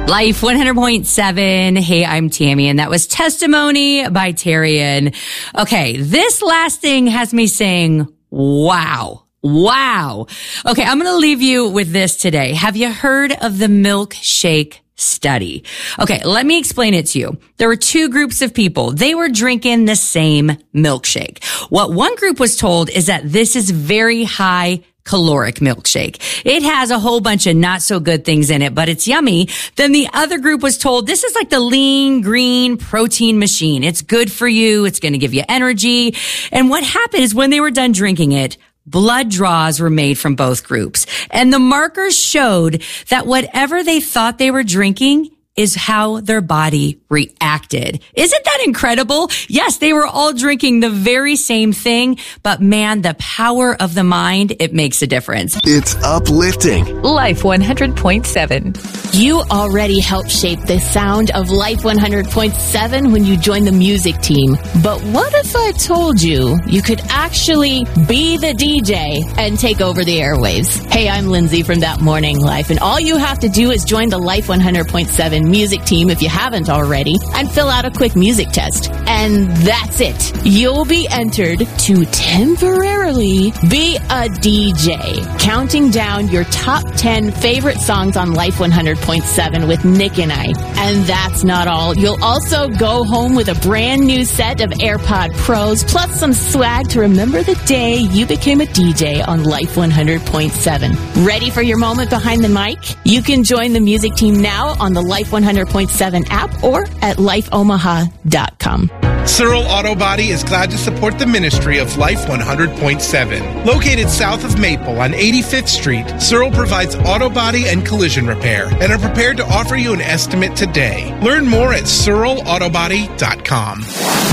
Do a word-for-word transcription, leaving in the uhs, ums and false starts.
Life one hundred point seven. Hey, I'm Tammy, and that was Testimony by Tarian. Okay, this last thing has me saying, wow. Wow. Okay, I'm going to leave you with this today. Have you heard of the milkshake study? Okay, let me explain it to you. There were two groups of people. They were drinking the same milkshake. What one group was told is that this is very high caloric milkshake. It has a whole bunch of not so good things in it, but it's yummy. Then the other group was told this is like the lean green protein machine. It's good for you. It's going to give you energy. And what happened is when they were done drinking it, blood draws were made from both groups. And the markers showed that whatever they thought they were drinking is how their body reacted. Isn't that incredible? Yes, they were all drinking the very same thing, but man, the power of the mind, it makes a difference. It's uplifting. Life one hundred point seven. You already helped shape the sound of Life one hundred point seven when you joined the music team. But what if I told you you could actually be the D J and take over the airwaves? Hey, I'm Lindsay from That Morning Life, and all you have to do is join the Life one hundred point seven music team if you haven't already, and fill out a quick music test. And that's it. You'll be entered to temporarily be a D J, counting down your top ten favorite songs on Life one hundred point seven with Nick and I. And that's not all. You'll also go home with a brand new set of AirPod Pros, plus some swag to remember the day you became a D J on Life one hundred point seven. Ready for your moment behind the mic? You can join the music team now on the Life one hundred point seven app or at life omaha dot com. Searle Auto Body is glad to support the ministry of Life one hundred point seven. Located south of Maple on eighty-fifth Street, Searle provides auto body and collision repair and are prepared to offer you an estimate today. Learn more at searle auto body dot com.